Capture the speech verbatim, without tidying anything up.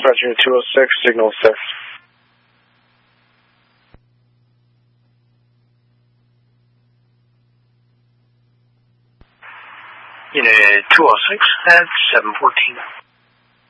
dispatch unit two oh six, signal six. Unit two oh six at seven fourteen.